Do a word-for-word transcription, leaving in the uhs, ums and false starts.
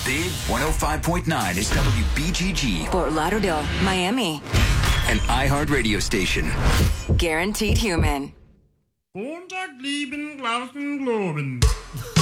Big one oh five point nine is W B G G. Fort Lauderdale, Miami. An iHeart radio station. Guaranteed human. Montag, lieben, Glauben, Globen.